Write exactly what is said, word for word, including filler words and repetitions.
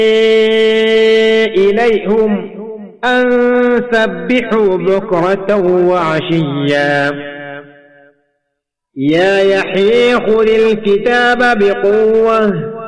إليهم أن سبحوا بكرة وعشيا يا يحيى خذ الكتاب بقوة